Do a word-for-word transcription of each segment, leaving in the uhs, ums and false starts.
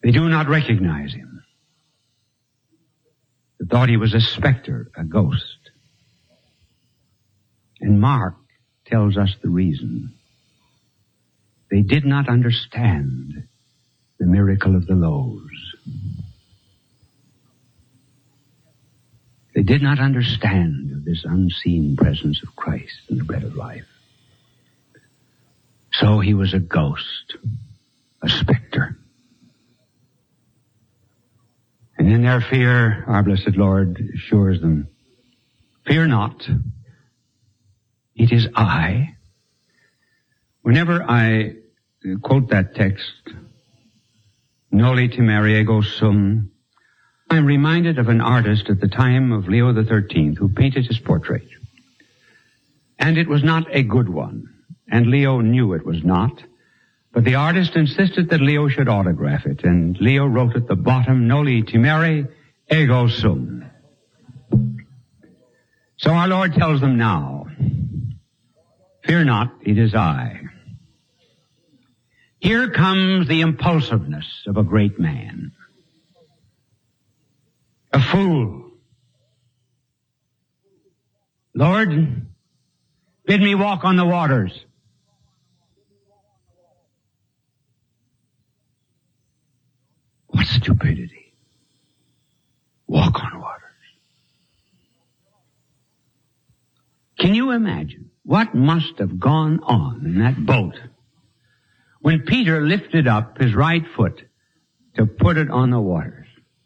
They do not recognize him. They thought he was a specter, a ghost. And Mark tells us the reason. They did not understand the miracle of the loaves. They did not understand this unseen presence of Christ in the bread of life. So he was a ghost, a specter. And in their fear, our blessed Lord assures them, fear not, it is I. Whenever I quote that text, Noli timere ego sum, I'm reminded of an artist at the time of Leo the thirteenth who painted his portrait. And it was not a good one. And Leo knew it was not. But the artist insisted that Leo should autograph it. And Leo wrote at the bottom, Noli timere ego sum. So our Lord tells them now, fear not, it is I. Here comes the impulsiveness of a great man. A fool. Lord, bid me walk on the waters. What stupidity. Walk on waters. Can you imagine what must have gone on in that boat when Peter lifted up his right foot to put it on the waters?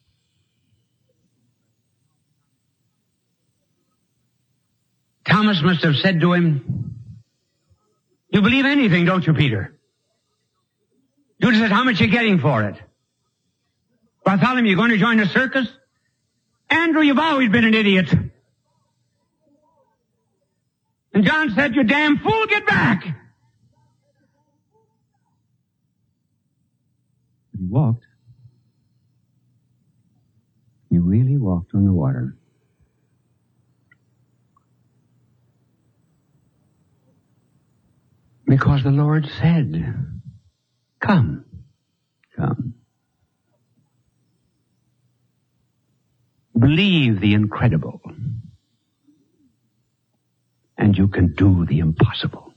Thomas must have said to him, you believe anything, don't you, Peter? Judas said, how much are you getting for it? Bartholomew, you going to join the circus? Andrew, you've always been an idiot. And John said, you damn fool, get back. But he walked. He really walked on the water. Because the Lord said, come, come. Believe the incredible, and you can do the impossible.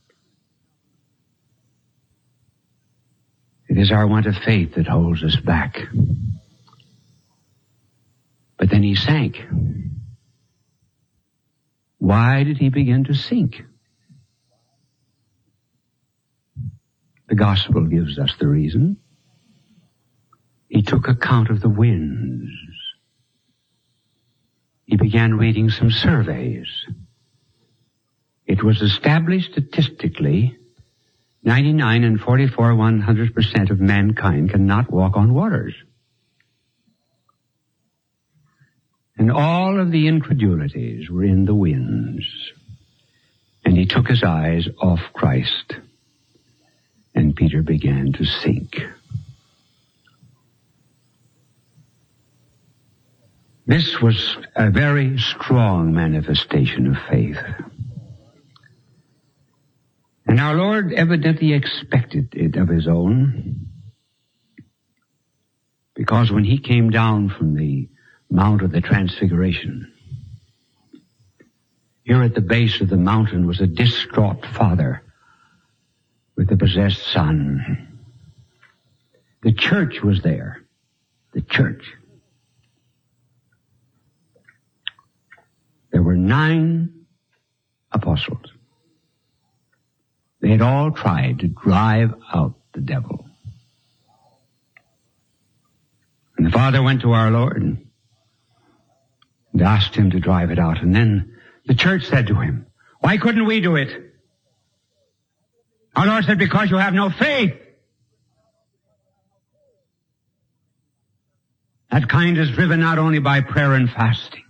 It is our want of faith that holds us back. But then he sank. Why did he begin to sink? The gospel gives us the reason. He took account of the winds. He began reading some surveys. It was established statistically, ninety-nine and forty-four one hundred percent of mankind cannot walk on waters. And all of the incredulities were in the winds. And he took his eyes off Christ. And Peter began to sink. This was a very strong manifestation of faith. And our Lord evidently expected it of his own, because when he came down from the Mount of the Transfiguration, here at the base of the mountain was a distraught father with a possessed son. The church was there. The church. There were nine apostles. They had all tried to drive out the devil. And the Father went to our Lord and asked him to drive it out. And then the church said to him, why couldn't we do it? Our Lord said, because you have no faith. That kind is driven not only by prayer and fasting.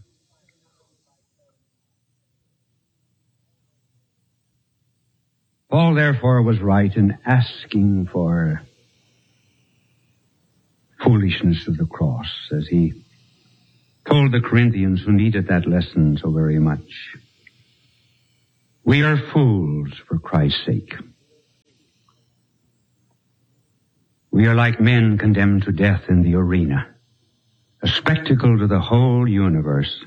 Paul, therefore, was right in asking for foolishness of the cross, as he told the Corinthians who needed that lesson so very much. We are fools for Christ's sake. We are like men condemned to death in the arena, a spectacle to the whole universe,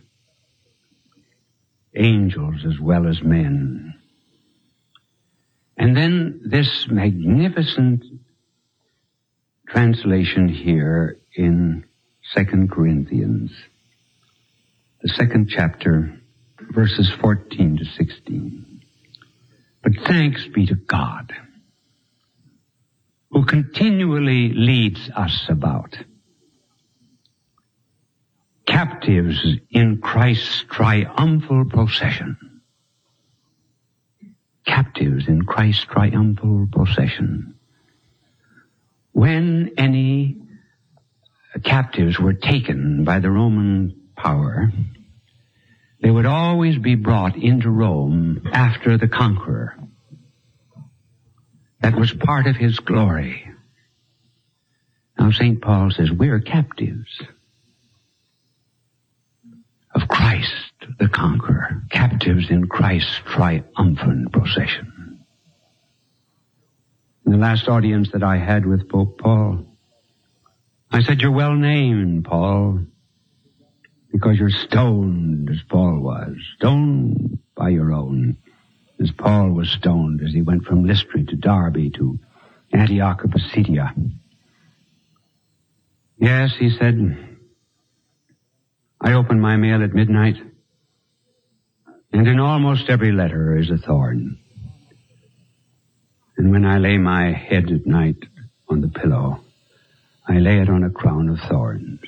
angels as well as men. And then this magnificent translation here in Second Corinthians, the second chapter, verses fourteen to sixteen. But thanks be to God, who continually leads us about, captives in Christ's triumphal procession. Captives in Christ's triumphal procession. When any captives were taken by the Roman power, they would always be brought into Rome after the conqueror. That was part of his glory. Now Saint Paul says we're captives of Christ the conqueror, captives in Christ's triumphant procession. In the last audience that I had with Pope Paul, I said, you're well named, Paul, because you're stoned as Paul was, stoned by your own, as Paul was stoned as he went from Lystra to Derbe to Antioch of Pisidia. Yes, he said, I open my mail at midnight, and in almost every letter is a thorn. And when I lay my head at night on the pillow, I lay it on a crown of thorns.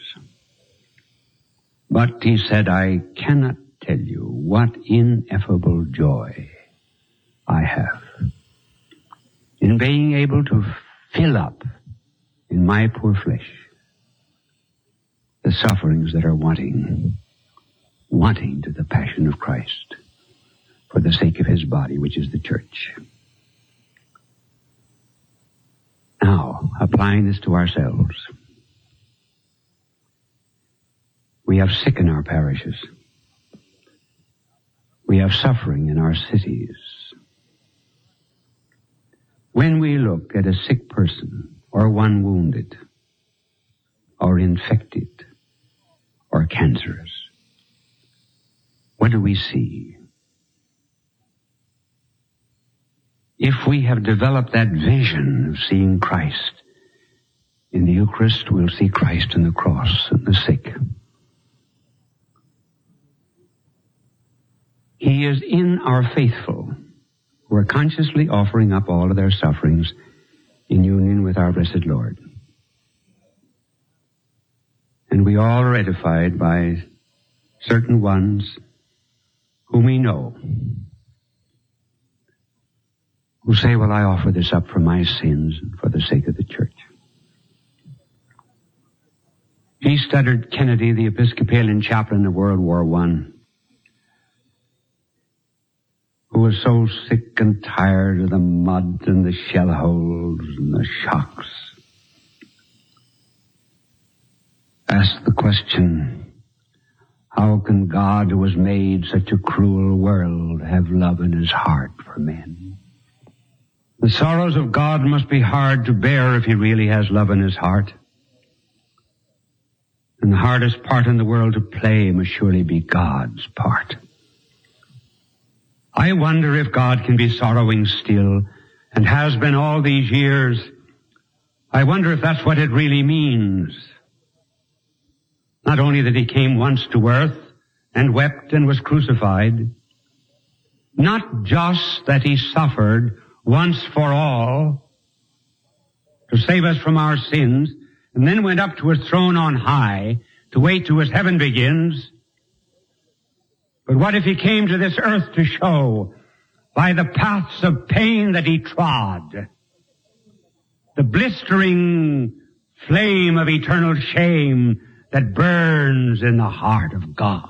But, he said, I cannot tell you what ineffable joy I have in being able to fill up in my poor flesh the sufferings that are wanting, wanting to the passion of Christ for the sake of his body, which is the church. Now, applying this to ourselves, we have sick in our parishes. We have suffering in our cities. When we look at a sick person, or one wounded, or infected, or cancerous, what do we see? If we have developed that vision of seeing Christ in the Eucharist, we'll see Christ in the cross and the sick. He is in our faithful, who are consciously offering up all of their sufferings in union with our blessed Lord. And we all are edified by certain ones whom we know, who say, well, I offer this up for my sins and for the sake of the church. G. Studdert Kennedy, the Episcopalian chaplain of World War One, who was so sick and tired of the mud and the shell holes and the shocks, asked the question, how can God, who has made such a cruel world, have love in his heart for men? The sorrows of God must be hard to bear if he really has love in his heart. And the hardest part in the world to play must surely be God's part. I wonder if God can be sorrowing still, and has been all these years. I wonder if that's what it really means. Not only that he came once to earth and wept and was crucified, not just that he suffered once for all to save us from our sins, and then went up to his throne on high to wait till his heaven begins. But what if he came to this earth to show by the paths of pain that he trod, the blistering flame of eternal shame that burns in the heart of God?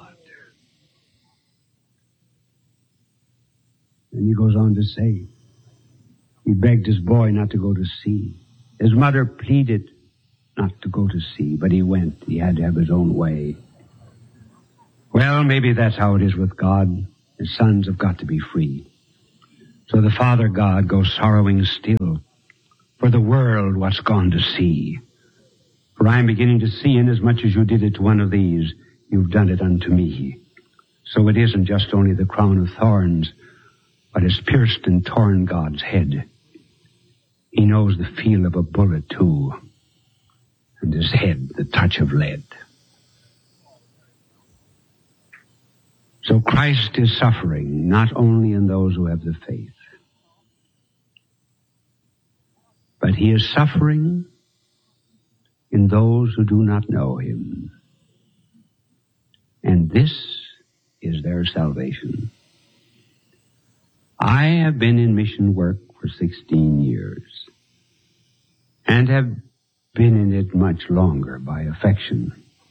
And he goes on to say, he begged his boy not to go to sea. His mother pleaded not to go to sea, but he went. He had to have his own way. Well, maybe that's how it is with God. His sons have got to be free. So the Father God goes sorrowing still for the world what's gone to see. For I am beginning to see, inasmuch as you did it to one of these, you've done it unto me. So it isn't just only the crown of thorns, but it's pierced and torn God's head. He knows the feel of a bullet, too, and his head the touch of lead. So Christ is suffering, not only in those who have the faith, but he is suffering in those who do not know him. And this is their salvation. I have been in mission work for sixteen years and have been in it much longer by affection.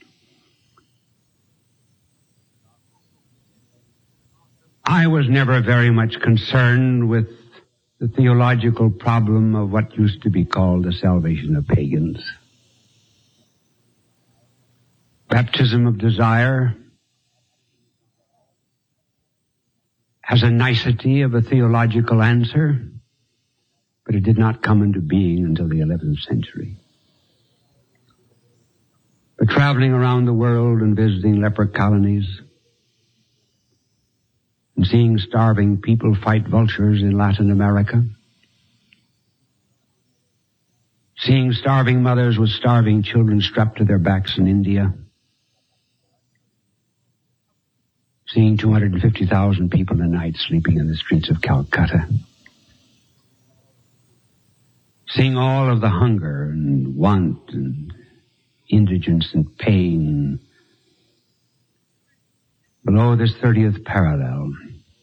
I was never very much concerned with the theological problem of what used to be called the salvation of pagans. Baptism of desire has a nicety of a theological answer, but it did not come into being until the eleventh century. But traveling around the world and visiting leper colonies and seeing starving people fight vultures in Latin America, seeing starving mothers with starving children strapped to their backs in India, seeing two hundred fifty thousand people a night sleeping in the streets of Calcutta, seeing all of the hunger and want and indigence and pain below this thirtieth parallel,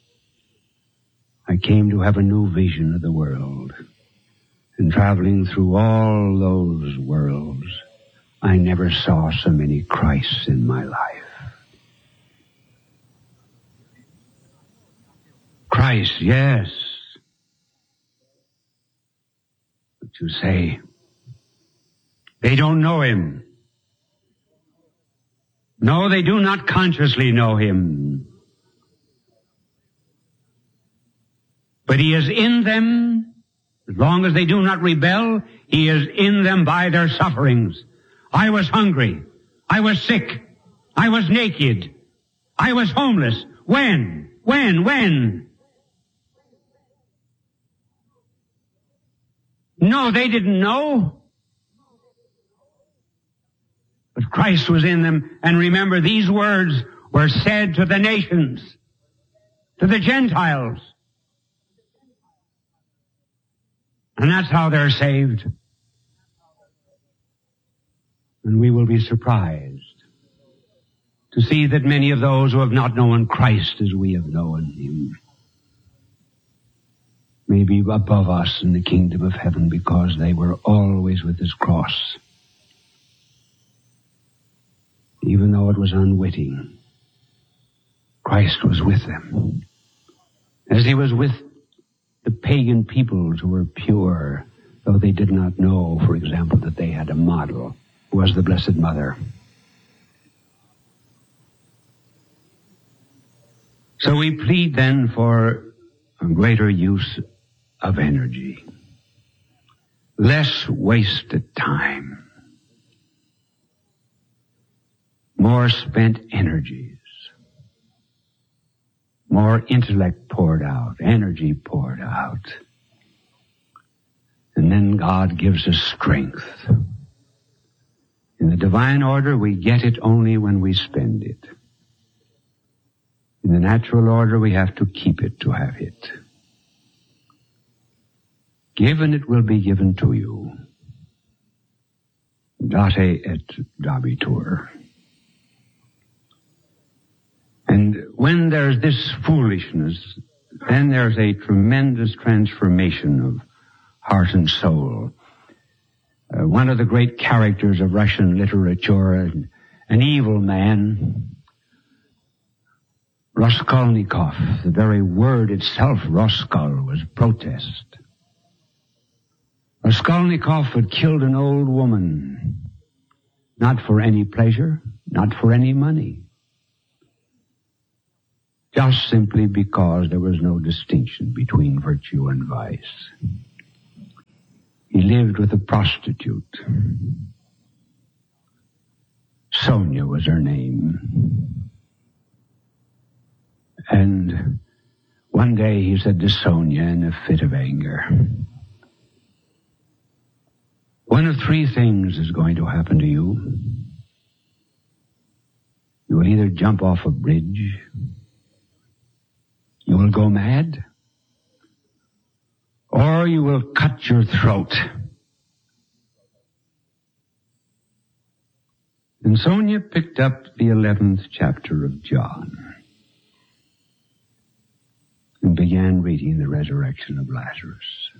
I came to have a new vision of the world. And traveling through all those worlds, I never saw so many Christs in my life. Christ, yes. But you say, they don't know him. No, they do not consciously know him. But he is in them. As long as they do not rebel, he is in them by their sufferings. I was hungry. I was sick. I was naked. I was homeless. When? When? When? No, they didn't know. But Christ was in them, and remember, these words were said to the nations, to the Gentiles. And that's how they're saved. And we will be surprised to see that many of those who have not known Christ as we have known him may be above us in the kingdom of heaven, because they were always with his cross. Even though it was unwitting, Christ was with them. As he was with the pagan peoples who were pure, though they did not know, for example, that they had a model, who was the Blessed Mother. So we plead then for a greater use of energy, less wasted time, more spent energies, more intellect poured out, energy poured out. And then God gives us strength. In the divine order, we get it only when we spend it. In the natural order, we have to keep it to have it. Given it will be given to you. Date et dabitur. And when there's this foolishness, then there's a tremendous transformation of heart and soul. Uh, one of the great characters of Russian literature, an, an evil man, Raskolnikov, the very word itself, Roskal, was protest. Raskolnikov had killed an old woman, not for any pleasure, not for any money, just simply because there was no distinction between virtue and vice. He lived with a prostitute. Sonia was her name. And one day he said to Sonia in a fit of anger, one of three things is going to happen to you. You will either jump off a bridge, you will go mad, or you will cut your throat. And Sonia picked up the eleventh chapter of John and began reading the resurrection of Lazarus.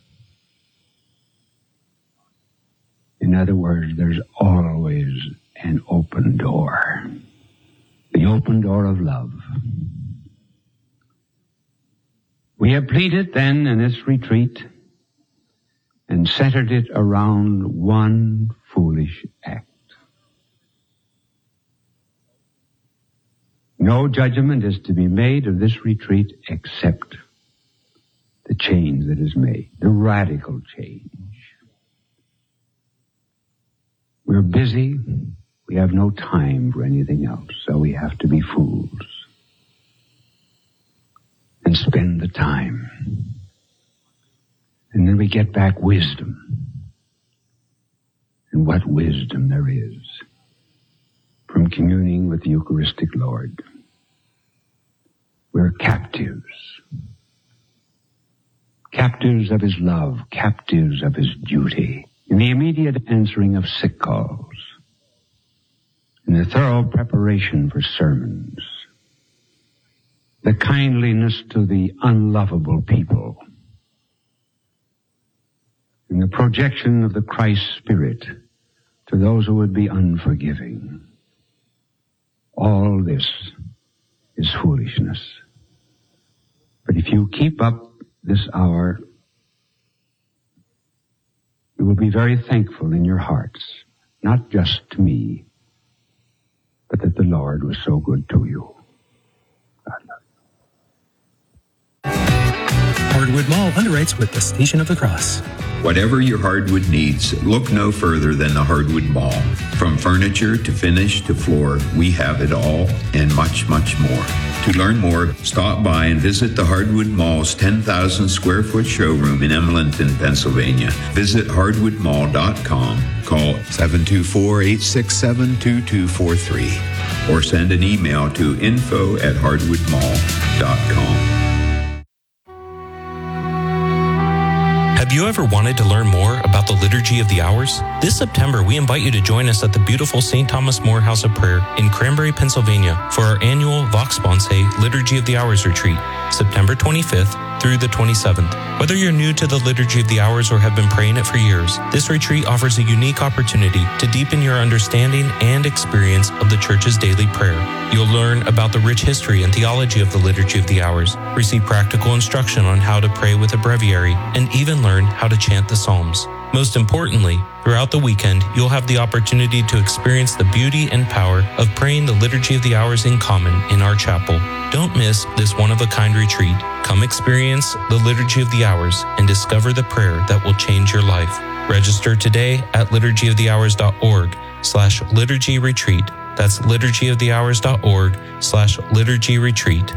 In other words, there's always an open door. The open door of love. We have pleaded then in this retreat and centered it around one foolish act. No judgment is to be made of this retreat except the change that is made, the radical change. We're busy. We have no time for anything else, so we have to be fools and spend the time. And then we get back wisdom. And what wisdom there is from communing with the Eucharistic Lord. We're captives. Captives of His love, captives of His duty. In the immediate answering of sick calls, in the thorough preparation for sermons, the kindliness to the unlovable people, in the projection of the Christ Spirit to those who would be unforgiving. All this is foolishness. But if you keep up this hour, you will be very thankful in your hearts, not just to me, but that the Lord was so good to you. God love you. Hardwood Mall underwrites with the Station of the Cross. Whatever your hardwood needs, look no further than the Hardwood Mall. From furniture to finish to floor, we have it all and much, much more. To learn more, stop by and visit the Hardwood Mall's ten thousand square foot showroom in Emlenton, Pennsylvania. Visit hardwood mall dot com. Call seven two four, eight six seven, two two four three or send an email to info at hardwood mall dot com. Have you ever wanted to learn more about the Liturgy of the Hours? This September, we invite you to join us at the beautiful Saint Thomas More House of Prayer in Cranberry, Pennsylvania for our annual Vox Sponse Liturgy of the Hours retreat, September twenty-fifth through the twenty-seventh. Whether you're new to the Liturgy of the Hours or have been praying it for years, this retreat offers a unique opportunity to deepen your understanding and experience of the Church's daily prayer. You'll learn about the rich history and theology of the Liturgy of the Hours, receive practical instruction on how to pray with a breviary, and even learn how to chant the Psalms. Most importantly, throughout the weekend, you'll have the opportunity to experience the beauty and power of praying the Liturgy of the Hours in common in our chapel. Don't miss this one-of-a-kind retreat. Come experience the Liturgy of the Hours and discover the prayer that will change your life. Register today at liturgy of the hours dot org slash liturgy retreat. That's liturgy of the hours dot org slash liturgy retreat.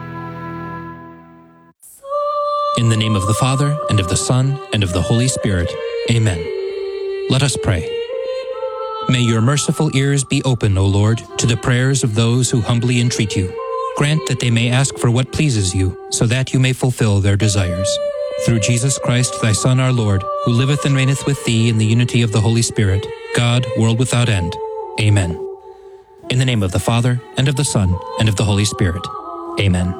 In the name of the Father, and of the Son, and of the Holy Spirit. Amen. Let us pray. May your merciful ears be open, O Lord, to the prayers of those who humbly entreat you. Grant that they may ask for what pleases you, so that you may fulfill their desires. Through Jesus Christ, thy Son, our Lord, who liveth and reigneth with thee in the unity of the Holy Spirit, God, world without end. Amen. In the name of the Father, and of the Son, and of the Holy Spirit. Amen.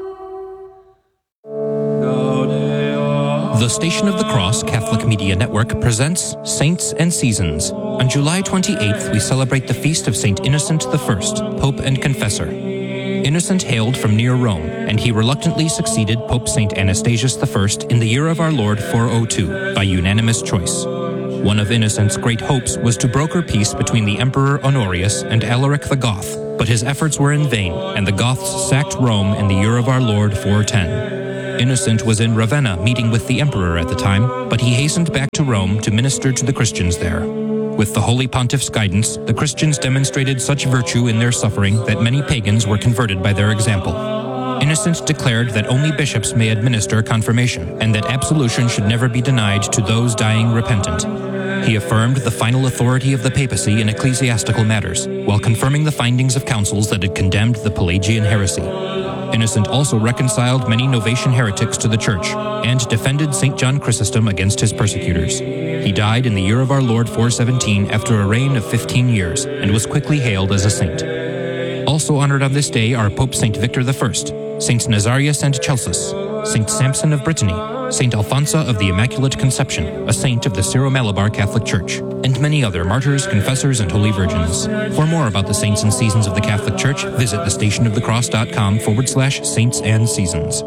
The Station of the Cross Catholic Media Network presents Saints and Seasons. On July twenty-eighth, we celebrate the feast of Saint Innocent the First, Pope and Confessor. Innocent hailed from near Rome, and he reluctantly succeeded Pope Saint Anastasius the First in the year of our Lord four oh two, by unanimous choice. One of Innocent's great hopes was to broker peace between the Emperor Honorius and Alaric the Goth, but his efforts were in vain, and the Goths sacked Rome in the year of our Lord four ten. Innocent was in Ravenna meeting with the emperor at the time, but he hastened back to Rome to minister to the Christians there. With the Holy Pontiff's guidance, the Christians demonstrated such virtue in their suffering that many pagans were converted by their example. Innocent declared that only bishops may administer confirmation, and that absolution should never be denied to those dying repentant. He affirmed the final authority of the papacy in ecclesiastical matters, while confirming the findings of councils that had condemned the Pelagian heresy. Innocent also reconciled many Novatian heretics to the Church, and defended Saint John Chrysostom against his persecutors. He died in the year of our Lord four seventeen after a reign of fifteen years, and was quickly hailed as a saint. Also honored on this day are Pope Saint Victor the First, Saint Nazarius and Celsus, Saint Samson of Brittany, Saint Alphonsa of the Immaculate Conception, a saint of the Syro-Malabar Catholic Church, and many other martyrs, confessors, and holy virgins. For more about the saints and seasons of the Catholic Church, visit thestationofthecross.com forward slash saints and seasons.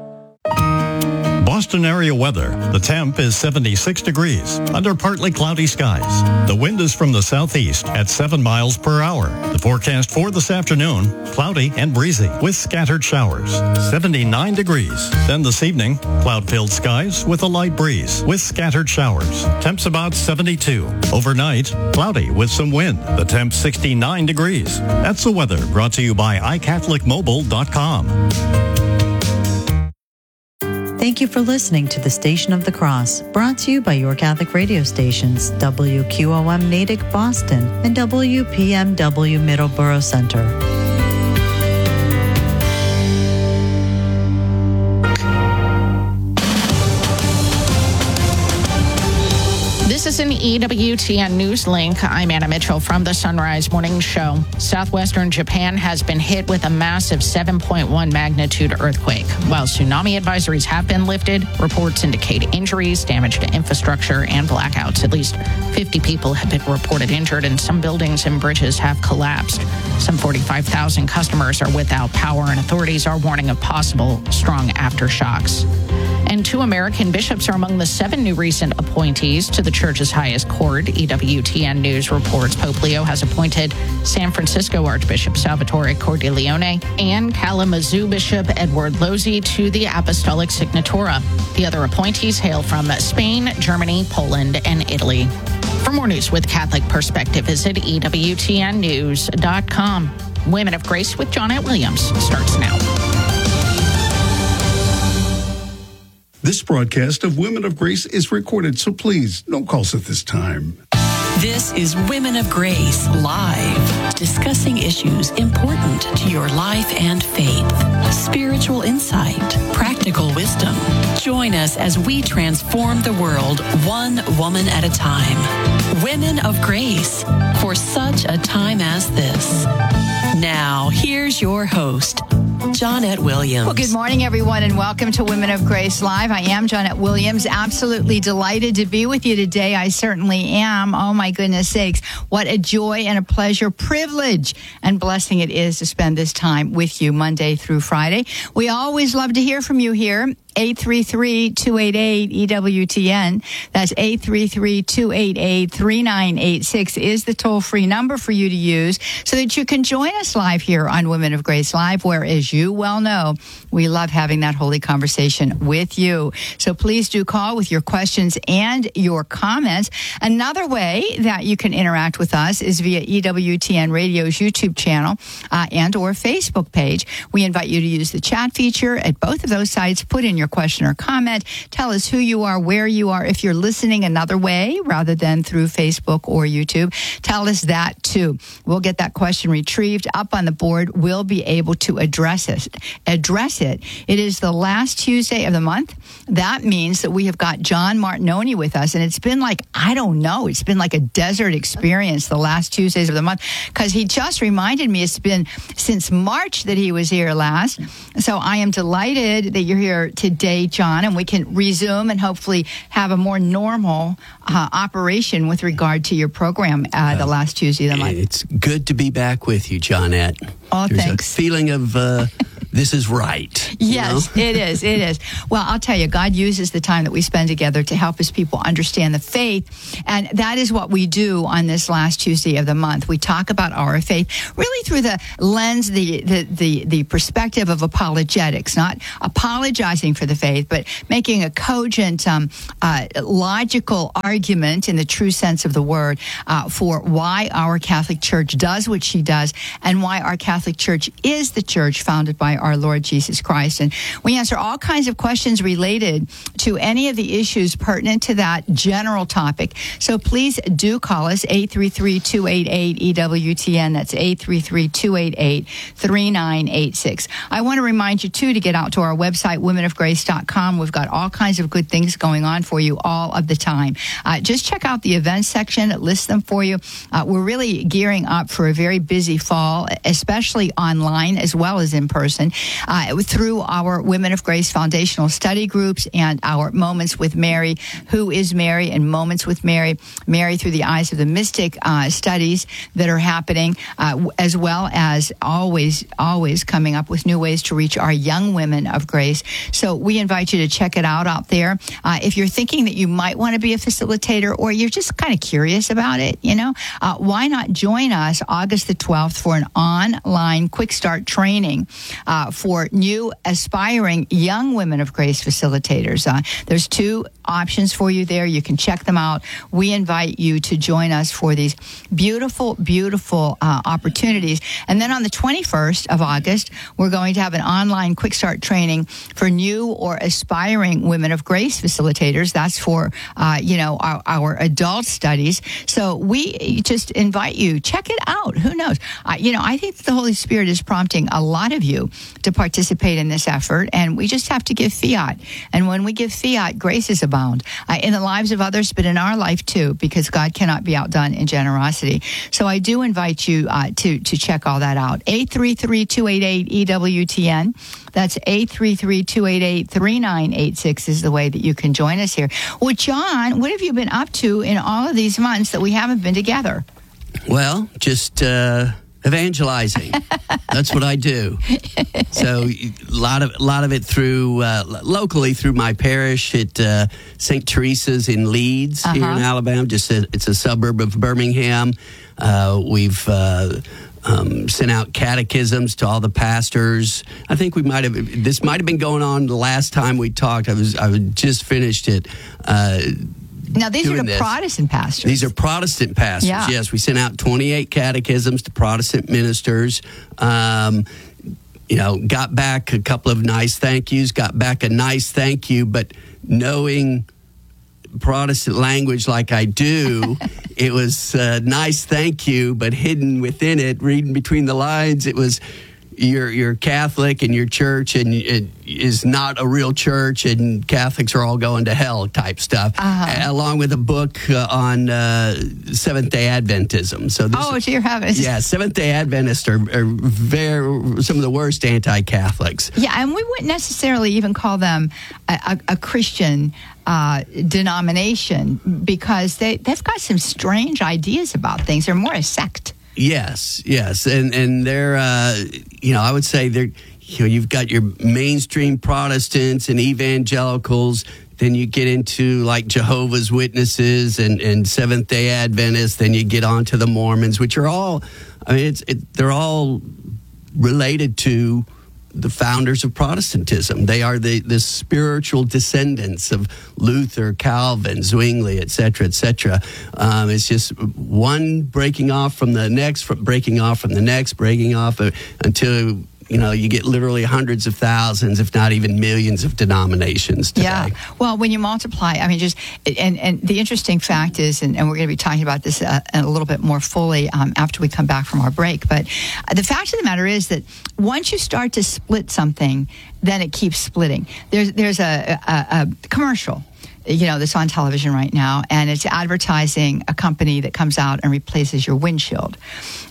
Boston area weather. The temp is seventy-six degrees under partly cloudy skies. The wind is from the southeast at seven miles per hour. The forecast for this afternoon, cloudy and breezy with scattered showers. seventy-nine degrees. Then this evening, cloud-filled skies with a light breeze with scattered showers. Temps about seventy-two. Overnight, cloudy with some wind. The temp sixty-nine degrees. That's the weather brought to you by i catholic mobile dot com. Thank you for listening to the Station of the Cross, brought to you by your Catholic radio stations, W Q O M Natick, Boston, and W P M W Middleborough Center. This is an E W T N News Link. I'm Anna Mitchell from the Sunrise Morning Show. Southwestern Japan has been hit with a massive seven point one magnitude earthquake. While tsunami advisories have been lifted, reports indicate injuries, damage to infrastructure, and blackouts. At least fifty people have been reported injured, and some buildings and bridges have collapsed. Some forty-five thousand customers are without power, and authorities are warning of possible strong aftershocks. And two American bishops are among the seven new recent appointees to the Church's highest court. E W T N News reports Pope Leo has appointed San Francisco Archbishop Salvatore Cordileone and Kalamazoo Bishop Edward Lozzi to the Apostolic Signatura. The other appointees hail from Spain, Germany, Poland, and Italy. For more news with Catholic perspective, visit E W T N news dot com. Women of Grace with Johnnette Williams starts now. This broadcast of Women of Grace is recorded, so please, no calls at this time. This is Women of Grace Live, discussing issues important to your life and faith. Spiritual insight, practical wisdom. Join us as we transform the world one woman at a time. Women of Grace, for such a time as this. Now, here's your host, Johnnette Williams. Well, good morning, everyone, and welcome to Women of Grace Live. I am Johnnette Williams. Absolutely delighted to be with you today. I certainly am. Oh, my goodness sakes. What a joy and a pleasure, privilege, and blessing it is to spend this time with you Monday through Friday. We always love to hear from you here. eight three three, two eight eight, E W T N. That's eight three three, two eight eight, three nine eight six is the toll-free number for you to use so that you can join us live here on Women of Grace Live, where, as you well know, we love having that holy conversation with you. So please do call with your questions and your comments. Another way that you can interact with us is via E W T N Radio's YouTube channel uh, and or Facebook page. We invite you to use the chat feature at both of those sites. Put in your question or comment. Tell us who you are, where you are. If you're listening another way rather than through Facebook or YouTube, tell us that too. We'll get that question retrieved up on the board. We'll be able to address it. Address it. It is the last Tuesday of the month. That means that we have got John Martinoni with us, and it's been like, I don't know, it's been like a desert experience the last Tuesdays of the month, because he just reminded me it's been since March that he was here last. So I am delighted that you're here today. Day, John, and we can resume and hopefully have a more normal uh, operation with regard to your program uh, uh, the last Tuesday of the month. It's good to be back with you, Johnnette. Oh, There's thanks. a feeling of uh, this is right. Yes, you know? it is. It is. Well, I'll tell you, God uses the time that we spend together to help his people understand the faith. And that is what we do on this last Tuesday of the month. We talk about our faith really through the lens, the, the, the, the perspective of apologetics, not apologizing for the faith, but making a cogent, um, uh, logical argument in the true sense of the word uh, for why our Catholic Church does what she does and why our Catholic Church is the church founded by our Lord Jesus Christ. And we answer all kinds of questions related to any of the issues pertinent to that general topic. So please do call us, eight three three, two eight eight, E W T N. That's eight three three, two eight eight, three nine eight six. I want to remind you, too, to get out to our website, women of grace dot com. We've got all kinds of good things going on for you all of the time. Uh, just check out the events section. It lists them for you. Uh, we're really gearing up for a very busy fall, especially online as well as in person, uh, through our Women of Grace foundational study groups and our Moments with Mary, Who is Mary, and Moments with Mary, Mary through the eyes of the mystic uh, studies that are happening, uh, as well as always, always coming up with new ways to reach our young women of grace. So we invite you to check it out out there. Uh, if you're thinking that you might want to be a facilitator or you're just kind of curious about it, you know, uh, why not join us August the twelfth for an online quick start training uh, for new aspiring young women of grace facilitators. Uh, there's two options for you there. You can check them out. We invite you to join us for these beautiful, beautiful uh, opportunities. And then on the twenty-first of August, we're going to have an online quick start training for new or aspiring women of grace facilitators. That's for, uh, you know, our, our adult studies. So we just invite you, check it out. Who knows? Uh, you know, I think the Holy Spirit is prompting a lot of you to participate in this effort, and we just have to give fiat. And when we give fiat, graces abound uh, in the lives of others, but in our life too, because God cannot be outdone in generosity. So I do invite you uh, to, to check all that out. eight three three, two eight eight, E W T N. That's eight three three, two eight eight, three nine eight six is the way that you can join us here. Well, John, what have you been up to in all of these months that we haven't been together? Well, just uh, evangelizing. That's what I do. So a lot of a lot of it through uh, locally through my parish at uh, Saint Teresa's in Leeds uh-huh. here in Alabama. Just a, it's a suburb of Birmingham. Uh, we've uh, um, sent out catechisms to all the pastors. I think we might have this might have been going on the last time we talked. I was I was just finished it. Uh, Now, these are the this. Protestant pastors. These are Protestant pastors, yeah. Yes. We sent out twenty-eight catechisms to Protestant ministers. Um, you know, got back a couple of nice thank yous, got back a nice thank you, but knowing Protestant language like I do, it was a nice thank you, but hidden within it, reading between the lines, it was... You're, you're Catholic and your church and it is not a real church and Catholics are all going to hell type stuff, uh-huh. along with a book uh, on uh, Seventh-day Adventism. So this, oh, dear heavens. Yeah, Seventh-day Adventists are, are very some of the worst anti-Catholics. Yeah, and we wouldn't necessarily even call them a, a, a Christian uh, denomination because they, they've got some strange ideas about things. They're more a sect. Yes, yes, and and they're, uh, you know, I would say they're, you know, you've got your mainstream Protestants and evangelicals. Then you get into like Jehovah's Witnesses and, and Seventh-day Adventists. Then you get on to the Mormons, which are all, I mean, it's it, they're all related to the founders of Protestantism. They are the, the spiritual descendants of Luther, Calvin, Zwingli, et cetera, et cetera. Um, it's just one breaking off from the next, breaking off from the next, breaking off uh, until, you know, you get literally hundreds of thousands, if not even millions of denominations today. Yeah. Well, when you multiply, I mean, just, and, and the interesting fact is, and, and we're going to be talking about this uh, a little bit more fully um, after we come back from our break, but uh, the fact of the matter is that once you start to split something, then it keeps splitting. There's, there's a, a, a commercial, you know, that's on television right now, and it's advertising a company that comes out and replaces your windshield.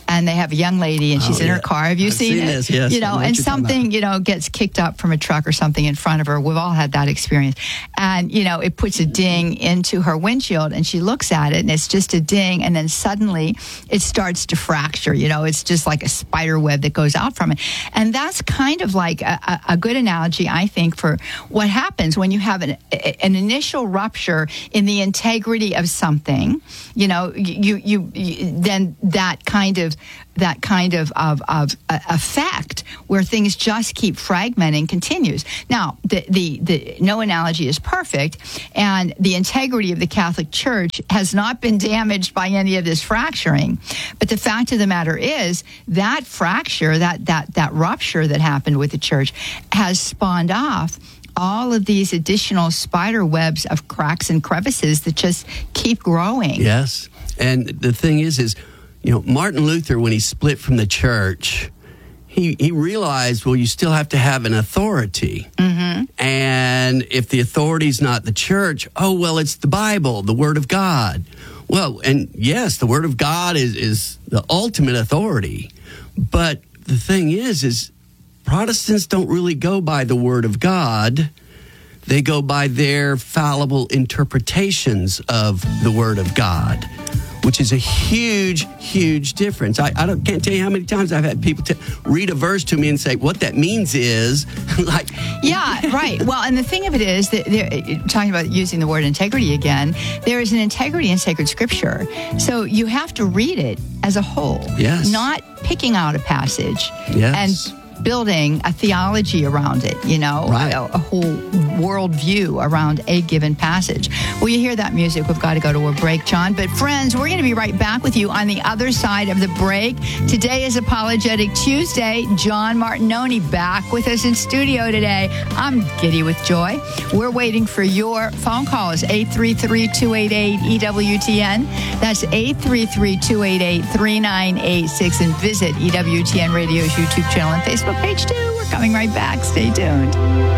and they have a young lady, and she's Oh, in her yeah. car. Have you I've seen, seen it? this, yes. You I know know, what and you're talking something, you know, gets kicked up from a truck or something in front of her. We've all had that experience. And, you know, it puts a ding into her windshield, and she looks at it, and it's just a ding, and then suddenly it starts to fracture. You know, it's just like a spider web that goes out from it. And that's kind of like a, a, a good analogy, I think, for what happens when you have an, an initial rupture in the integrity of something. You know, you, you, you then that kind of that kind of, of, of uh, effect where things just keep fragmenting continues. Now, the, the, the no analogy is perfect, and the integrity of the Catholic Church has not been damaged by any of this fracturing. But the fact of the matter is that fracture, that, that, that rupture that happened with the church has spawned off all of these additional spider webs of cracks and crevices that just keep growing. Yes. And the thing is, is, you know, Martin Luther, when he split from the church, he, he realized, well, you still have to have an authority. Mm-hmm. And if the authority's not the church, oh, well, it's the Bible, the Word of God. Well, and yes, the Word of God is, is the ultimate authority. But the thing is, is Protestants don't really go by the Word of God. They go by their fallible interpretations of the Word of God, which is a huge, huge difference. I, I don't, can't tell you how many times I've had people t- read a verse to me and say, what that means is, like... Yeah, right. Well, and the thing of it is, that they're talking about using the word integrity again, there is an integrity in sacred scripture. So you have to read it as a whole. Yes. Not picking out a passage. Yes. And building a theology around it, you know, right. a, a whole worldview around a given passage. Well, you hear that music, we've got to go to a break, John. But friends, we're going to be right back with you on the other side of the break. Today is Apologetic Tuesday. John Martinoni back with us in studio today. I'm giddy with joy. We're waiting for your phone calls, eight three three, two eight eight, E W T N. That's eight three three, two eight eight, three nine eight six. And visit E W T N Radio's YouTube channel and Facebook page too. We're coming right back. Stay tuned.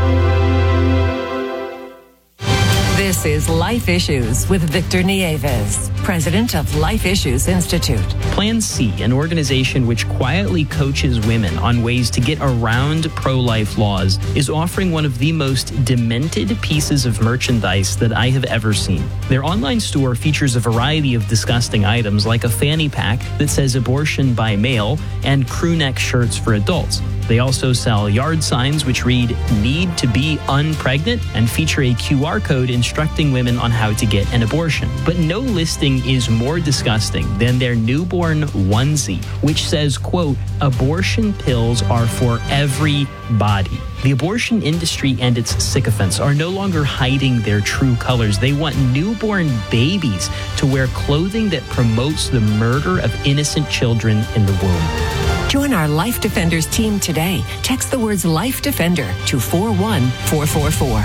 This is Life Issues with Victor Nieves, president of Life Issues Institute. Plan C, an organization which quietly coaches women on ways to get around pro-life laws, is offering one of the most demented pieces of merchandise that I have ever seen. Their online store features a variety of disgusting items like a fanny pack that says abortion by mail and crew neck shirts for adults. They also sell yard signs which read, need to be unpregnant, and feature a Q R code instructing women on how to get an abortion. But no listing is more disgusting than their newborn onesie, which says, quote, abortion pills are for everybody. The abortion industry and its sycophants are no longer hiding their true colors. They want newborn babies to wear clothing that promotes the murder of innocent children in the womb. Join our Life Defenders team today. Text the words Life Defender to four one four four four.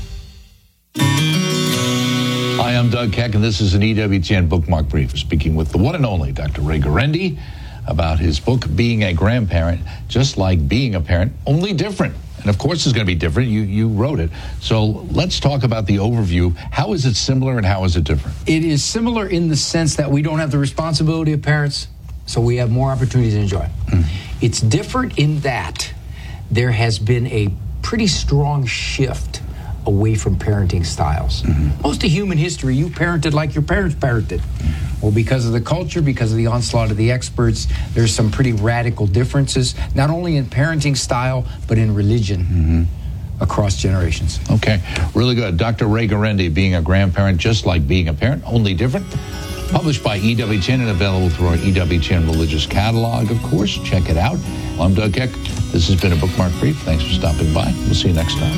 Hi, I'm Doug Keck, and this is an E W T N Bookmark Brief, speaking with the one and only Doctor Ray Guarendi about his book, Being a Grandparent, Just Like Being a Parent, Only Different. And of course it's going to be different. You you wrote it. So let's talk about the overview. How is it similar and how is it different? It is similar in the sense that we don't have the responsibility of parents, so we have more opportunities to enjoy. Mm. It's different in that there has been a pretty strong shift away from parenting styles. Mm-hmm. Most of human history, you parented like your parents parented. Mm-hmm. Well, because of the culture, because of the onslaught of the experts, there's some pretty radical differences, not only in parenting style, but in religion. Mm-hmm. Across generations. Okay, really good. Doctor Ray Guarendi, Being a Grandparent, Just Like Being a Parent, Only Different. Published by E W T N and available through our E W T N Religious Catalog, of course. Check it out. Well, I'm Doug Keck. This has been a Bookmark Brief. Thanks for stopping by. We'll see you next time.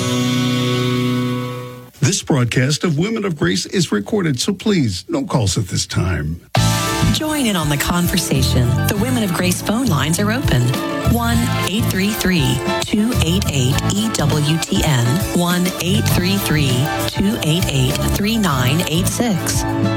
This broadcast of Women of Grace is recorded, so please, no calls at this time. Join in on the conversation. The Women of Grace phone lines are open. one eight three three, two eight eight, E W T N. one eight three three, two eight eight, three nine eight six.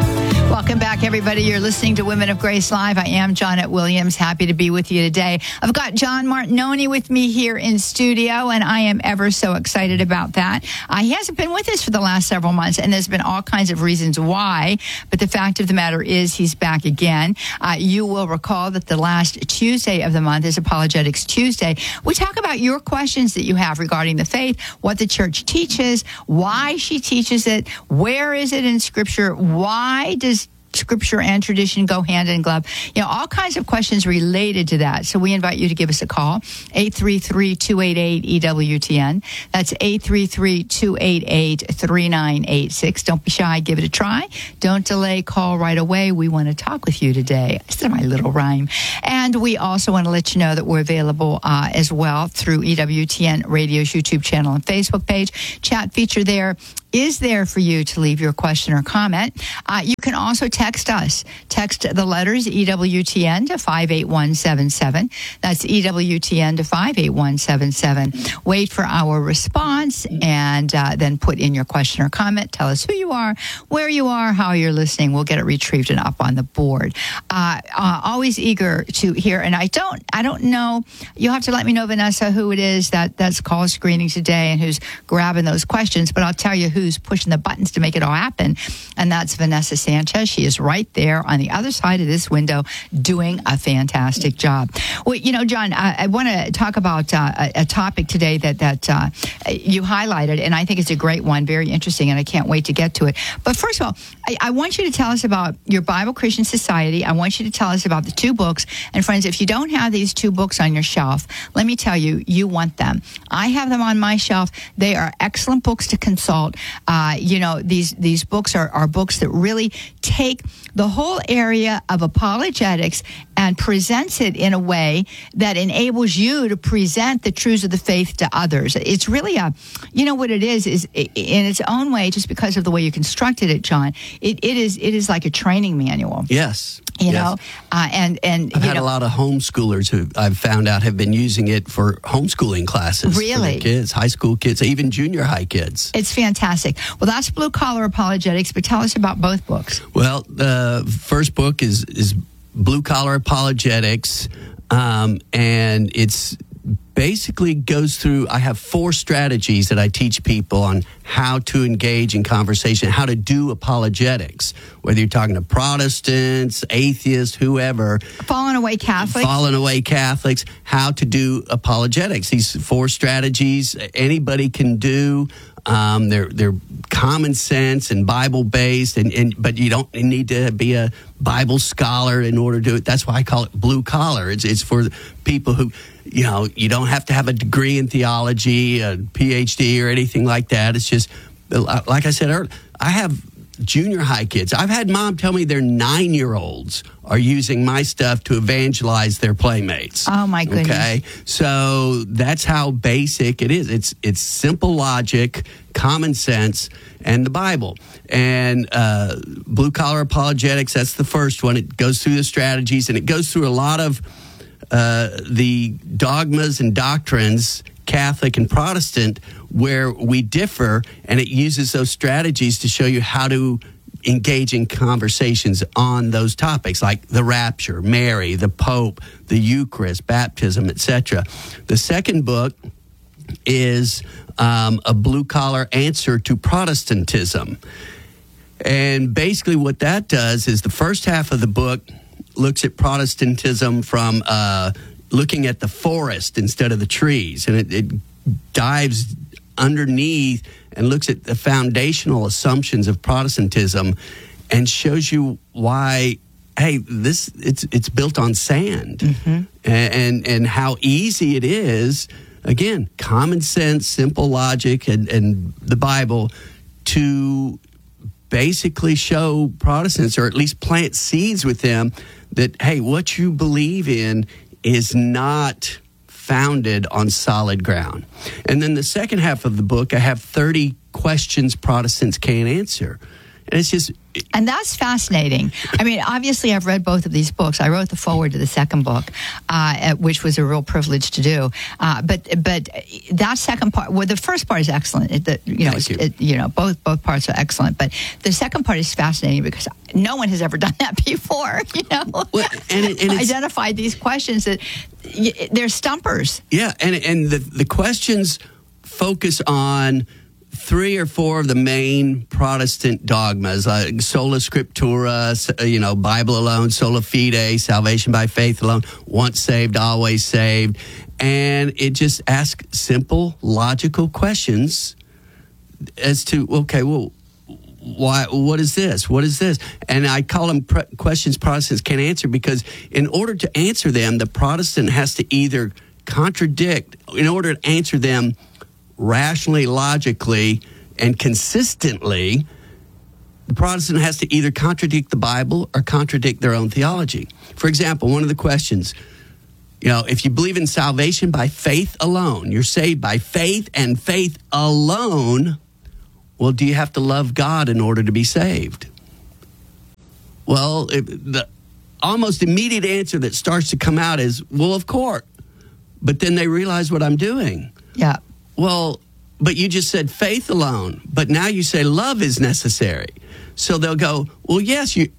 Welcome back, everybody. You're listening to Women of Grace Live. I am Janet Williams. Happy to be with you today. I've got John Martinoni with me here in studio, and I am ever so excited about that. Uh, he hasn't been with us for the last several months, and there's been all kinds of reasons why, but the fact of the matter is he's back again. Uh, you will recall that the last Tuesday of the month is Apologetics Tuesday. We talk about your questions that you have regarding the faith, what the church teaches, why she teaches it, where is it in Scripture, why does Scripture and tradition go hand in glove? You know, all kinds of questions related to that. So we invite you to give us a call, eight three three, two eight eight, E W T N. That's eight three three, two eight eight, three nine eight six. Don't be shy. Give it a try. Don't delay. Call right away. We want to talk with you today. It's my little rhyme. And we also want to let you know that we're available uh, as well through E W T N Radio's YouTube channel and Facebook page. Chat feature there is there for you to leave your question or comment. Uh, you can also text us. Text the letters E W T N to five eight one seven seven. That's E W T N to five eight one seven seven. Wait for our response and uh, then put in your question or comment. Tell us who you are, where you are, how you're listening. We'll get it retrieved and up on the board. Uh, uh, always eager to hear. And I don't, I don't know. You'll have to let me know, Vanessa, who it is that that's call screening today and who's grabbing those questions. But I'll tell you who who's pushing the buttons to make it all happen, and that's Vanessa Sanchez. She is right there on the other side of this window doing a fantastic job. Well, you know, John, I, I want to talk about uh, a, a topic today that, that uh, you highlighted, and I think it's a great one, very interesting, and I can't wait to get to it. But first of all, I, I want you to tell us about your Bible Christian Society. I want you to tell us about the two books. And friends, if you don't have these two books on your shelf, let me tell you, you want them. I have them on my shelf. They are excellent books to consult. Uh, you know, these these books are, are books that really take the whole area of apologetics and presents it in a way that enables you to present the truths of the faith to others. It's really a, you know what it is, is in its own way, just because of the way you constructed it, John, it, it is it is like a training manual. Yes. You yes. know, uh, and, and I've you had know, a lot of homeschoolers who I've found out have been using it for homeschooling classes. Really? For their kids, high school kids, even junior high kids. It's fantastic. Well, that's Blue Collar Apologetics, but tell us about both books. Well, the first book is, is Blue Collar Apologetics, um, and it's basically goes through, I have four strategies that I teach people on how to engage in conversation, how to do apologetics, whether you're talking to Protestants, atheists, whoever. Fallen away Catholics. Fallen away Catholics, how to do apologetics. These four strategies anybody can do. Um, they're they're common sense and Bible based, and, and but you don't need to be a Bible scholar in order to do it. That's why I call it blue collar. It's it's for people who, you know, you don't have to have a degree in theology, a P H D, or anything like that. It's just like I said earlier. I have junior high kids. I've had mom tell me their nine-year-olds are using my stuff to evangelize their playmates. Oh, my goodness. Okay? So that's how basic it is. It's it's simple logic, common sense, and the Bible. And uh, Blue Collar Apologetics, that's the first one. It goes through the strategies, and it goes through a lot of uh, the dogmas and doctrines, Catholic and Protestant, where we differ, and it uses those strategies to show you how to engage in conversations on those topics, like the rapture, Mary, the Pope, the Eucharist, baptism, et cetera. The second book is um, a blue-collar answer to Protestantism. And basically what that does is the first half of the book looks at Protestantism from uh, looking at the forest instead of the trees, and it, it dives underneath and looks at the foundational assumptions of Protestantism and shows you why, hey, this it's it's built on sand, mm-hmm. and, and and how easy it is, again, common sense, simple logic, and, and the Bible to basically show Protestants, or at least plant seeds with them, that, hey, what you believe in is not founded on solid ground. And then the second half of the book, I have thirty questions Protestants can't answer. And it's just, And that's fascinating. I mean, obviously, I've read both of these books. I wrote the foreword to the second book, uh, which was a real privilege to do. Uh, but but that second part, well, the first part is excellent. It, the, you know, it's, you. It, you know, both both parts are excellent. But the second part is fascinating because no one has ever done that before. You know, well, and, it, and identified these questions that they're stumpers. Yeah, and and the the questions focus on three or four of the main Protestant dogmas, like sola scriptura, you know, Bible alone, sola fide, salvation by faith alone, once saved, always saved. And it just asks simple, logical questions as to, okay, well, why? What is this? What is this? And I call them pre- questions Protestants can't answer because in order to answer them, the Protestant has to either contradict, in order to answer them rationally, logically, and consistently, the Protestant has to either contradict the Bible or contradict their own theology. For example, one of the questions, you know, if you believe in salvation by faith alone, you're saved by faith and faith alone, well, do you have to love God in order to be saved? Well, it, the almost immediate answer that starts to come out is, well, of course. But then they realize what I'm doing. Yeah. Well, but you just said faith alone, but now you say love is necessary. So they'll go, well, yes, you.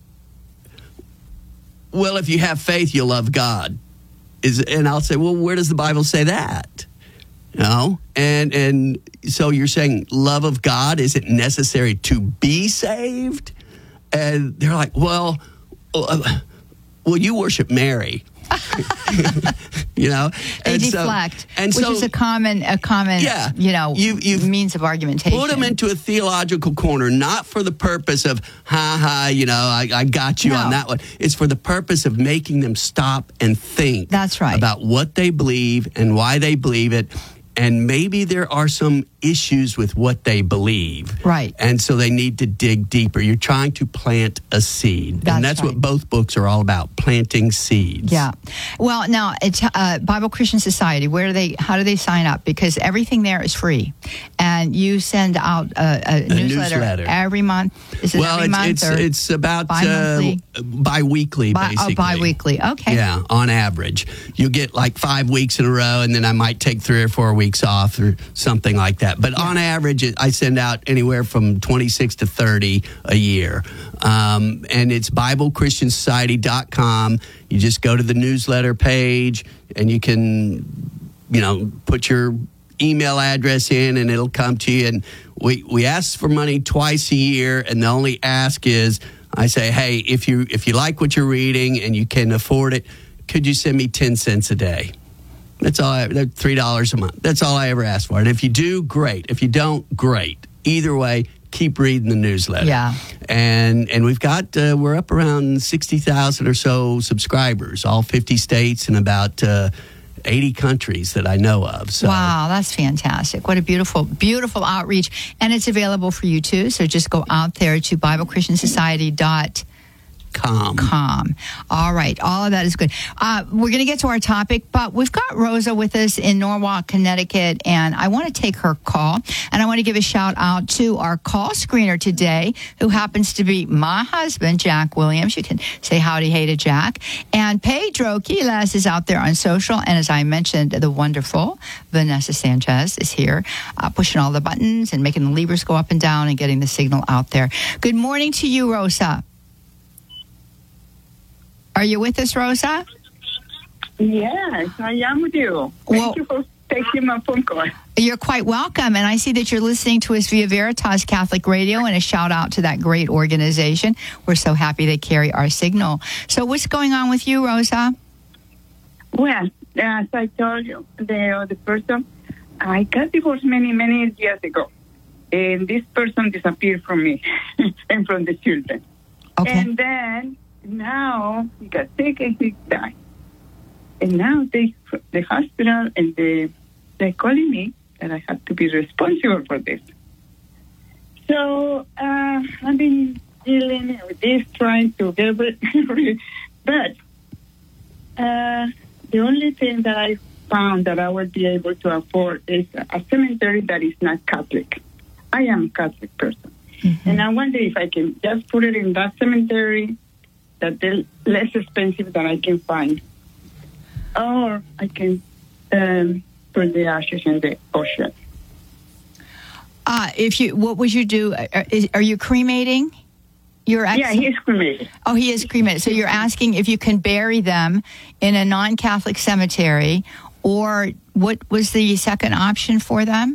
Well, if you have faith, you'll love God. Is and I'll say, well, where does the Bible say that? You know, and and so you're saying love of God isn't necessary to be saved, and they're like, well, uh, well, you worship Mary. You know, they and deflect, so, and which so, is a common, a common, yeah, you know, you, you've means of argumentation. Put them into a theological corner, not for the purpose of, ha ha, you know, I, I got you no. on that one. It's for the purpose of making them stop and think. That's right. About what they believe and why they believe it. And maybe there are some issues with what they believe. Right. And so they need to dig deeper. You're trying to plant a seed. That's and that's right. what both books are all about, planting seeds. Yeah. Well, now, it's, uh, Bible Christian Society, where do they, how do they sign up? Because everything there is free. And you send out a, a, a newsletter, newsletter every month. Is it well, every it's, month it's, or it's about bi-monthly? Uh, bi-weekly, Bi- basically. Oh, bi-weekly. Okay. Yeah, on average. You'll get like five weeks in a row, and then I might take three or four weeks off or something like that. But yeah. On average, I send out anywhere from twenty-six to thirty a year. Um, and it's Bible Christian Society dot com. You just go to the newsletter page, and you can, you know, put your email address in, and it'll come to you. And we, we ask for money twice a year, and the only ask is, I say, hey, if you if you like what you're reading and you can afford it, could you send me ten cents a day? That's all. I, that's three dollars a month. That's all I ever ask for. And if you do, great. If you don't, great. Either way, keep reading the newsletter. Yeah. And and we've got uh, we're up around sixty thousand or so subscribers, all fifty states and about uh, eighty countries that I know of. So. Wow, that's fantastic. What a beautiful, beautiful outreach. And it's available for you too. So just go out there to Bible Christian Society dot com. Com. All right. All of that is good. Uh, we're going to get to our topic, but we've got Rosa with us in Norwalk, Connecticut, and I want to take her call. And I want to give a shout out to our call screener today, who happens to be my husband, Jack Williams. You can say howdy, hey to Jack. And Pedro Quiles is out there on social. And as I mentioned, the wonderful Vanessa Sanchez is here, uh, pushing all the buttons and making the levers go up and down and getting the signal out there. Good morning to you, Rosa. Are you with us, Rosa? Yes, I am with you. Thank well, you for taking my phone call. You're quite welcome. And I see that you're listening to us via Veritas Catholic Radio, and a shout out to that great organization. We're so happy they carry our signal. So what's going on with you, Rosa? Well, as I told you, the other person, I got divorced many, many years ago. And this person disappeared from me and from the children. Okay. And then now he got sick and he died. And now they, the hospital and the, they're calling me that I have to be responsible for this. So uh, I've been dealing with this, trying to get it. But uh, the only thing that I found that I would be able to afford is a cemetery that is not Catholic. I am a Catholic person. Mm-hmm. And I wonder if I can just put it in that cemetery that they're less expensive than I can find. Or I can um, put the ashes in the ocean. Uh, if you, what would you do? Are, is, are you cremating? Your ex- yeah, he's cremated. Oh, he is cremated. So you're asking if you can bury them in a non-Catholic cemetery, or what was the second option for them?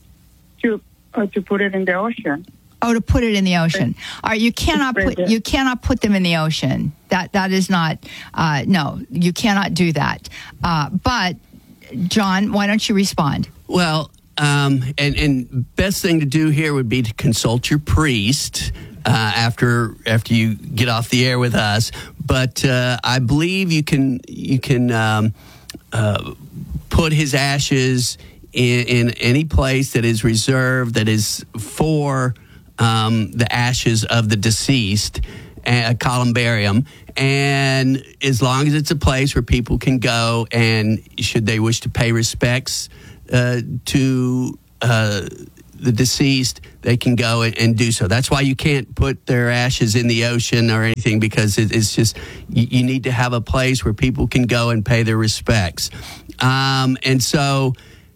To uh, to put it in the ocean. Oh, to put it in the ocean. All right, you cannot put you cannot put them in the ocean. That that is not uh, no, you cannot do that. Uh, but John, why don't you respond? Well, um, and and best thing to do here would be to consult your priest uh, after after you get off the air with us. But uh, I believe you can you can um, uh, put his ashes in, in any place that is reserved that is for um, the ashes of the deceased, a columbarium. And as long as it's a place where people can go and should they wish to pay respects uh, to uh, the deceased, they can go and, and do so. That's why you can't put their ashes in the ocean or anything, because it, it's just, you, you need to have a place where people can go and pay their respects. Um, and so,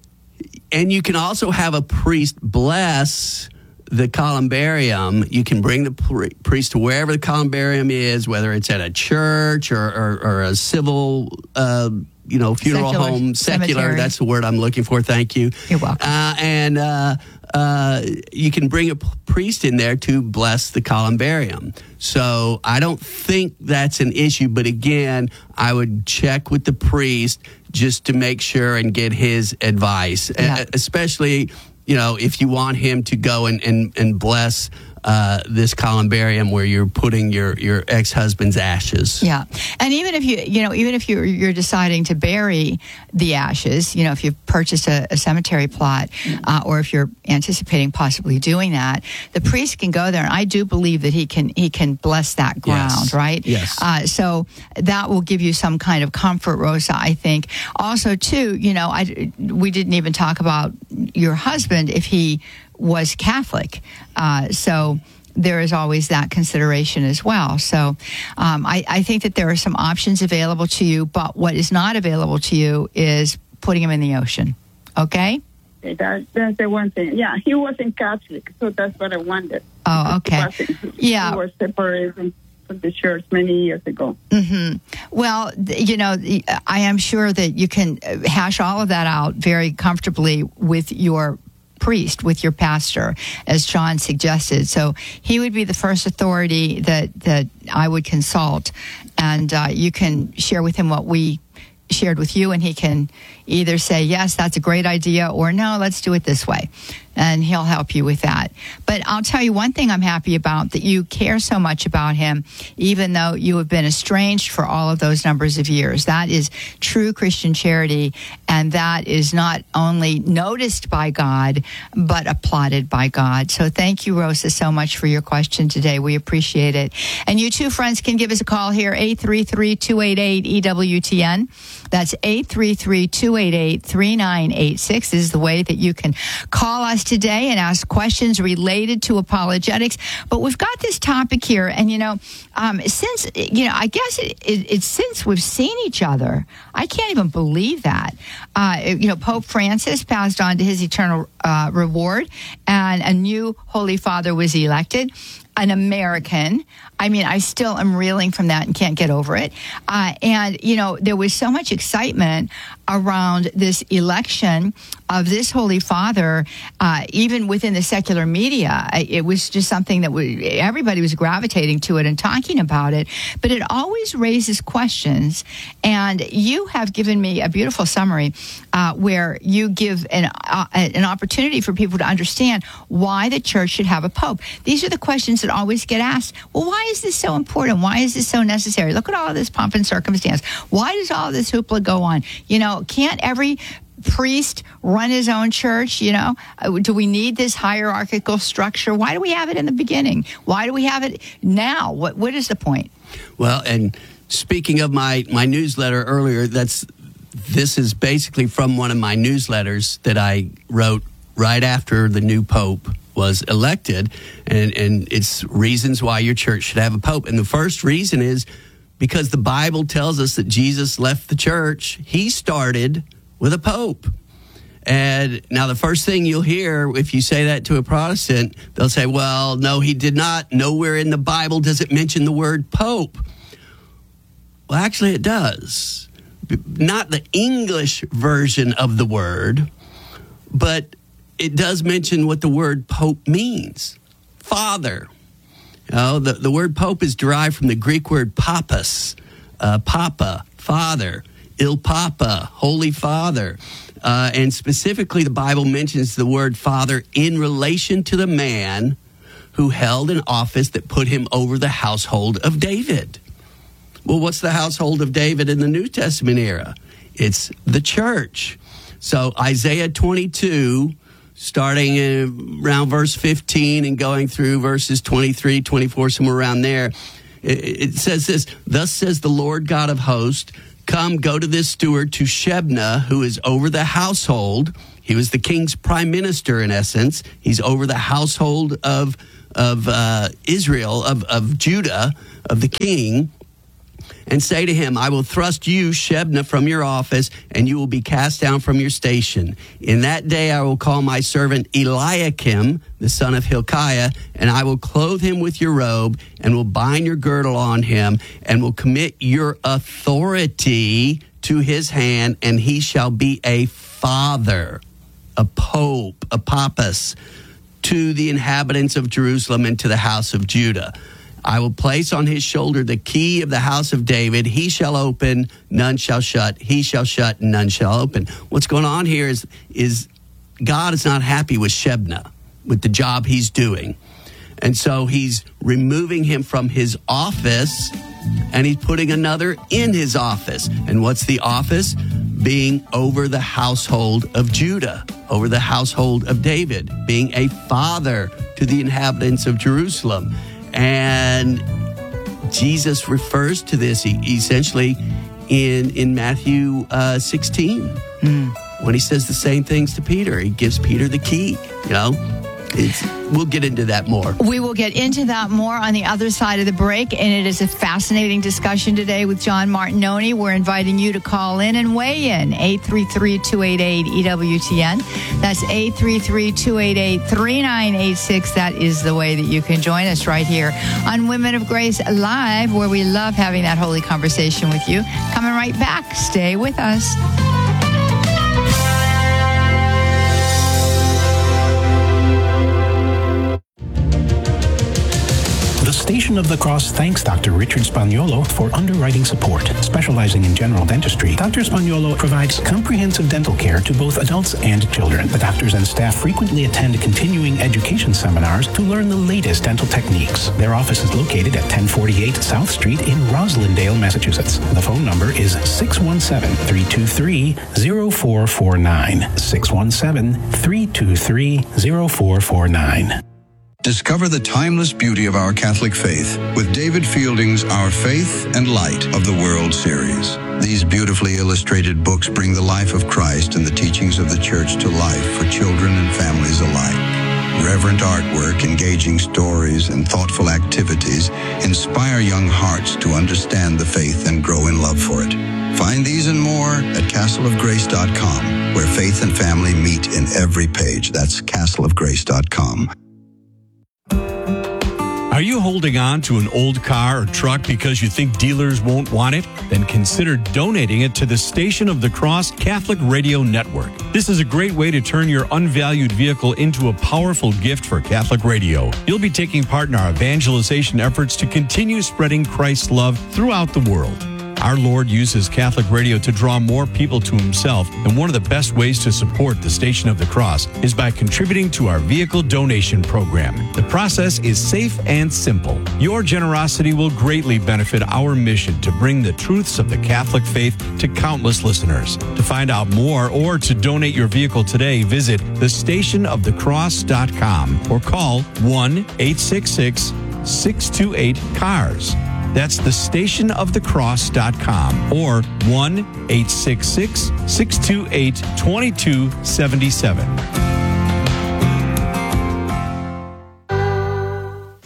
and you can also have a priest bless the columbarium. You can bring the priest to wherever the columbarium is, whether it's at a church or, or, or a civil, uh, you know, funeral Secular home, secular. cemetery. That's the word I'm looking for. Thank you. You're welcome. Uh, and uh, uh, you can bring a priest in there to bless the columbarium. So I don't think that's an issue. But again, I would check with the priest just to make sure and get his advice, Yeah. especially, you know, if you want him to go and, and, and bless uh, this columbarium where you're putting your, your ex-husband's ashes. Yeah. And even if you, you know, even if you're, you're deciding to bury the ashes, you know, if you've purchased a, a cemetery plot, uh, or if you're anticipating possibly doing that, the priest can go there. And I do believe that he can, he can bless that ground, Yes. right? Yes. Uh, so that will give you some kind of comfort, Rosa, I think. Also, too, you know, I, we didn't even talk about your husband if he was Catholic. Uh, so there is always that consideration as well. So um, I, I think that there are some options available to you, but what is not available to you is putting him in the ocean. Okay? That, that's the one thing. Yeah, he wasn't Catholic, so that's what I wondered. Oh, okay. He wasn't. Yeah. He was separated from the church many years ago. Mm-hmm. Well, th- you know, the- I am sure that you can uh, hash all of that out very comfortably with your priest, with your pastor, as John suggested. So he would be the first authority that, that I would consult. And uh, you can share with him what we shared with you, and he can either say, yes, that's a great idea, or no, let's do it this way. And he'll help you with that. But I'll tell you one thing I'm happy about, that you care so much about him, even though you have been estranged for all of those numbers of years. That is true Christian charity, and that is not only noticed by God, but applauded by God. So thank you, Rosa, so much for your question today. We appreciate it. And you too, friends, can give us a call here, eight three three, two eight eight, E W T N. That's eight three three, two eight eight, three nine eight six. This is the way that you can call us today and ask questions related to apologetics. But we've got this topic here, and you know, um, since you know, I guess it, it, it's since we've seen each other, I can't even believe that. Uh, you know, Pope Francis passed on to his eternal uh, reward, and a new Holy Father was elected. An American. I mean, I still am reeling from that and can't get over it. Uh, and, you know, there was so much excitement around this election of this Holy Father, uh, even within the secular media. It was just something that we, everybody was gravitating to it and talking about it. But it always raises questions. And you have given me a beautiful summary uh, where you give an, uh, an opportunity for people to understand why the church should have a pope. These are the questions that always get asked. Well, why is this so important? Why is this so necessary? Look at all of this pomp and circumstance. Why does all of this hoopla go on? You know, can't every priest run his own church? You know, do we need this hierarchical structure? Why do we have it in the beginning? Why do we have it now? What What is the point? Well, and speaking of my, my newsletter earlier, that's this is basically from one of my newsletters that I wrote right after the new Pope was elected, and, and it's reasons why your church should have a pope. And the first reason is because the Bible tells us that Jesus left the church. He started with a pope. And now the first thing you'll hear if you say that to a Protestant, they'll say, well, no, he did not. Nowhere in the Bible does it mention the word pope. Well, actually it does. Not the English version of the word, but it does mention what the word pope means. Father. You know, the, the word pope is derived from the Greek word papas, uh, papa, father, il papa, holy father. Uh, and specifically, the Bible mentions the word father in relation to the man who held an office that put him over the household of David. Well, what's the household of David in the New Testament era? It's the church. So Isaiah twenty-two, starting in around verse fifteen and going through verses twenty-three, twenty-four, somewhere around there, it, it says this, thus says the Lord God of hosts, come, go to this steward, to Shebna, who is over the household. He was the king's prime minister, in essence. He's over the household of of uh, Israel, of, of Judah, of the king, and say to him, I will thrust you, Shebna, from your office, and you will be cast down from your station. In that day I will call my servant Eliakim, the son of Hilkiah, and I will clothe him with your robe, and will bind your girdle on him, and will commit your authority to his hand, and he shall be a father, a pope, a papas, to the inhabitants of Jerusalem and to the house of Judah. I will place on his shoulder the key of the house of David. He shall open, none shall shut. He shall shut, none shall open. What's going on here is, is God is not happy with Shebna, with the job he's doing. And so he's removing him from his office, and he's putting another in his office. And what's the office? Being over the household of Judah, over the household of David, being a father to the inhabitants of Jerusalem. And Jesus refers to this essentially in, in Matthew uh, sixteen, mm. when he says the same things to Peter. He gives Peter the key, you know. It's, we'll get into that more. We will get into that more on the other side of the break, and it is a fascinating discussion today with John Martinoni. We're inviting you to call in and weigh in. eight three three, two eight eight, E W T N. That's eight three three, two eight eight, three nine eight six. That is the way that you can join us right here on Women of Grace Live, where we love having that holy conversation with you. Coming right back. Stay with us. The Station of the Cross thanks Doctor Richard Spagnuolo for underwriting support. Specializing in general dentistry, Doctor Spagnuolo provides comprehensive dental care to both adults and children. The doctors and staff frequently attend continuing education seminars to learn the latest dental techniques. Their office is located at ten forty-eight South Street in Roslindale, Massachusetts. The phone number is six one seven, three two three, zero four four nine. six one seven, three two three, zero four four nine. Discover the timeless beauty of our Catholic faith with David Fielding's Our Faith and Light of the World series. These beautifully illustrated books bring the life of Christ and the teachings of the Church to life for children and families alike. Reverent artwork, engaging stories, and thoughtful activities inspire young hearts to understand the faith and grow in love for it. Find these and more at castle of grace dot com, where faith and family meet in every page. That's castle of grace dot com. Are you holding on to an old car or truck because you think dealers won't want it? Then consider donating it to the Station of the Cross Catholic Radio Network. This is a great way to turn your unvalued vehicle into a powerful gift for Catholic radio. You'll be taking part in our evangelization efforts to continue spreading Christ's love throughout the world. Our Lord uses Catholic radio to draw more people to himself, and one of the best ways to support the Station of the Cross is by contributing to our vehicle donation program. The process is safe and simple. Your generosity will greatly benefit our mission to bring the truths of the Catholic faith to countless listeners. To find out more or to donate your vehicle today, visit the station of the cross dot com or call one eight six six, six two eight, C A R S. That's the station of the cross dot com or one eight six six, six two eight, two two seven seven.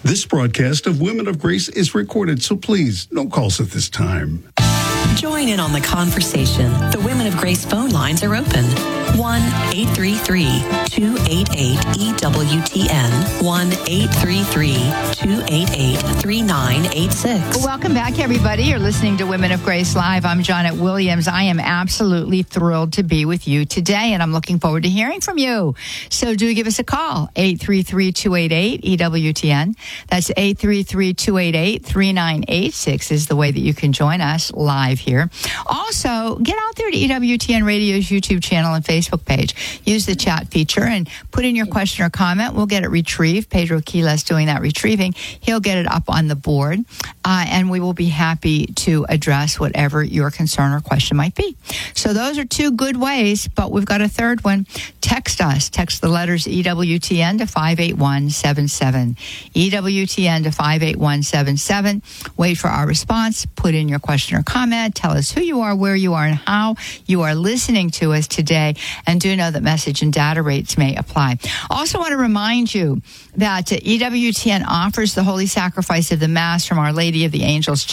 This broadcast of Women of Grace is recorded, so please, no calls at this time. Join in on the conversation. The Women of Grace phone lines are open. one eight three three, two eight eight, E W T N. one eight three three, two eight eight, three nine eight six. Welcome back, everybody. You're listening to Women of Grace Live. I'm Janet Williams. I am absolutely thrilled to be with you today, and I'm looking forward to hearing from you. So do give us a call. eight three three, two eight eight, E W T N. That's eight three three, two eight eight, three nine eight six is the way that you can join us live here. Also, get out there to E W T N Radio's YouTube channel and Facebook page. Use the chat feature and put in your question or comment. We'll get it retrieved. Pedro Quiles doing that retrieving. He'll get it up on the board, uh, and we will be happy to address whatever your concern or question might be. So those are two good ways, but we've got a third one. Text us. Text the letters E W T N to five eight one seven seven. E W T N to five eight one seven seven. Wait for our response. Put in your question or comment. Tell us who you are, where you are, and how you are listening to us today. And do know that message and data rates may apply. Also want to remind you that E W T N offers the Holy Sacrifice of the Mass from Our Lady of the Angels